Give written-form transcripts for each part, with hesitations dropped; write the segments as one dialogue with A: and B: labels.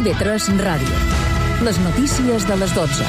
A: IB3 Ràdio. Les notícies de les 12.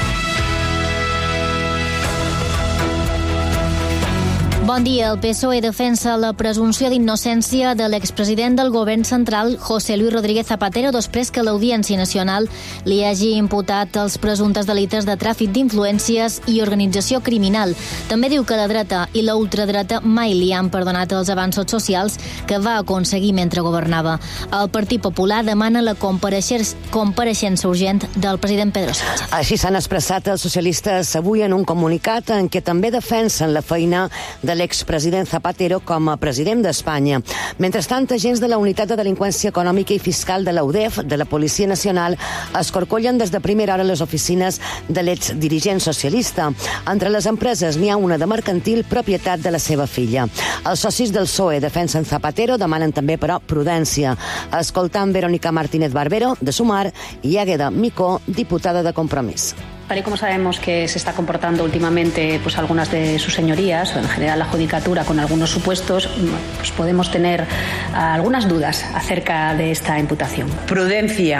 B: Bon dia. El PSOE defensa la presumpció d'innocència de l'expresident del govern central, José Luis Rodríguez Zapatero, després que l'Audiència Nacional li hagi imputat els presumptes delites de tràfic d'influències i organització criminal. També diu que la dreta i la ultradreta mai li han perdonat els avanços socials que va aconseguir mentre governava. El Partit Popular demana la compareixença urgent del president Pedro Sánchez.
C: Així s'han expressat els socialistes avui en un comunicat en què també defensen la feina de l'expresident Zapatero com a president d'Espanya. Mentrestant, agents de la Unitat de Delinqüència Econòmica i Fiscal de la UDEF, de la Policia Nacional, escorcollen des de primera hora les oficines de l'exdirigent socialista. Entre les empreses n'hi ha una de mercantil, propietat de la seva filla. Els socis del PSOE defensen Zapatero, demanen també, però, prudència. Escoltant Verónica Martínez Barbero, de Sumar, i Águeda Micó, diputada de Compromís.
D: Tal y como sabemos que se está comportando últimamente pues algunas de sus señorías, o en general la judicatura con algunos supuestos, pues podemos tener algunas dudas acerca de esta imputación.
E: Prudencia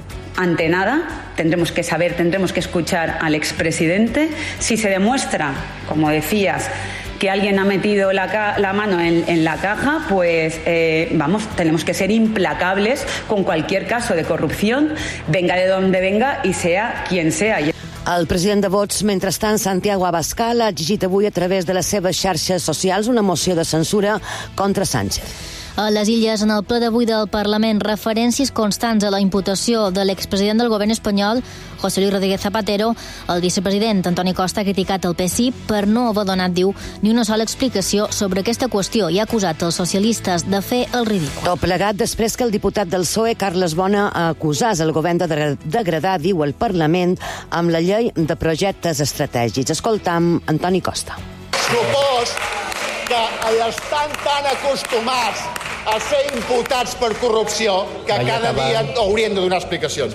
E: ante nada. Tendremos que saber, tendremos que escuchar al expresidente. Si se demuestra, como decías, que alguien ha metido la mano en la caja, pues tenemos que ser implacables con cualquier caso de corrupción, venga de donde venga y sea quien sea.
C: El president de Vox, mentrestant, Santiago Abascal, ha exigit avui a través de les seves xarxes socials una moció de censura contra Sánchez.
B: A les Illes, en el ple d'avui del Parlament, referències constants a la imputació de l'expresident del govern espanyol, José Luis Rodríguez Zapatero. El vicepresident Antoni Costa ha criticat el PSI per no haver donat, diu, ni una sola explicació sobre aquesta qüestió i ha acusat els socialistes de fer el ridícul.
C: Tot plegat després que el diputat del PSOE, Carles Bona, acusés el govern de degradar, diu, el Parlament amb la llei de projectes estratègics. Escoltam Antoni Costa.
F: Supos que estan tan acostumats a ser imputats per corrupció que cada dia haurien de donar explicacions.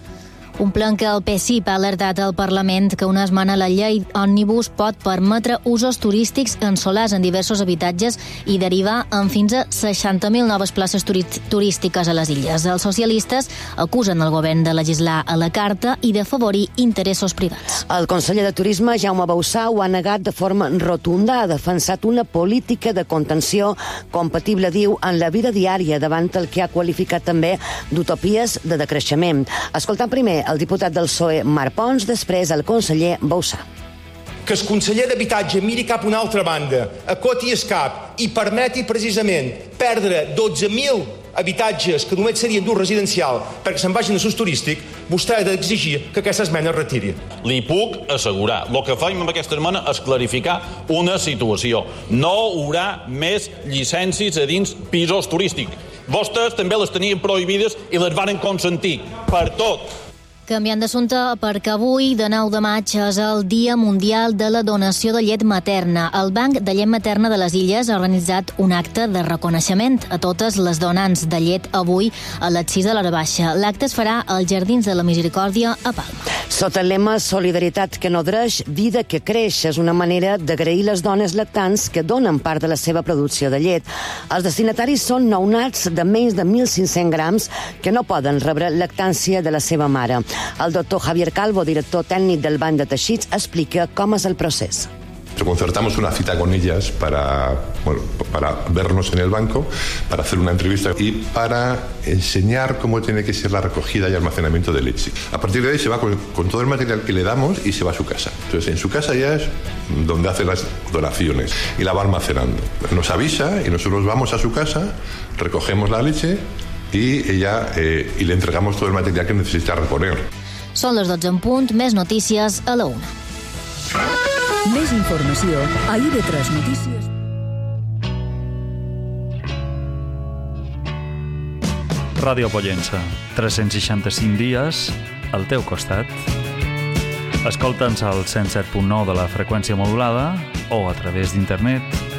B: Un ple en què el PSI ha alertat al Parlament que una esmena a la llei òmnibus pot permetre usos turístics en solars en diversos habitatges i derivar en fins a 60.000 noves places turístiques a les illes. Els socialistes acusen el govern de legislar a la carta i d'afavorir interessos privats.
C: El conseller de Turisme, Jaume Bausà, ho ha negat de forma rotunda. Ha defensat una política de contenció compatible, diu, en la vida diària davant el que ha qualificat també d'utopies de decreixement. Escoltant primer el diputat del PSOE, Marc Pons, després el conseller Bausà.
G: Que el conseller d'Habitatge miri cap a una altra banda, acoti el cap i permeti precisament perdre 12.000 habitatges que només serien d'ús residencial perquè se'n vagin a l'ús turístic, vostè ha d'exigir que aquesta esmena es retiri.
H: Li puc assegurar, el que faim amb aquesta esmena és clarificar una situació. No hi haurà més llicències a dins pisos turístics. Vostès també les tenien prohibides i les varen consentir per tot.
B: Canviant d'assumpte, perquè avui, de 9 de maig, és el Dia Mundial de la Donació de Llet Materna. El Banc de Llet Materna de les Illes ha organitzat un acte de reconeixement a totes les donants de llet avui a les 6 de l'hora baixa. L'acte es farà als Jardins de la Misericòrdia a Palma.
C: Sota el lema Solidaritat que nodreix, vida que creix, és una manera d'agrair les dones lactants que donen part de la seva producció de llet. Els destinataris són nounats de menys de 1.500 grams que no poden rebre lactància de la seva mare. El doctor Javier Calvo, director tècnic del Banc de Teixits, explica com és el procés.
I: Concertamos una cita con ellas para vernos en el banco, para hacer una entrevista y para enseñar cómo tiene que ser la recogida y almacenamiento de leche. A partir de ahí se va con todo el material que le damos y se va a su casa. Entonces en su casa ya es donde hace las donaciones y la va almacenando. Nos avisa y nosotros vamos a su casa, recogemos la leche y le entregamos todo el material que necesita reponer.
B: Són les 12 en punt, més notícies a la 1.
A: Més informació a IB3 Notícies.
J: Ràdio Pollença, 365 dies al teu costat. Escolta'ns al 107.9 de la freqüència modulada o a través d'internet